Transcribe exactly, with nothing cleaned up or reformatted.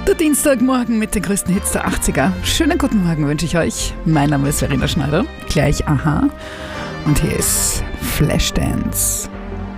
Der Dienstagmorgen mit den größten Hits der achtziger. Schönen guten Morgen wünsche ich euch. Mein Name ist Verena Schneider, gleich Aha. Und hier ist Flashdance.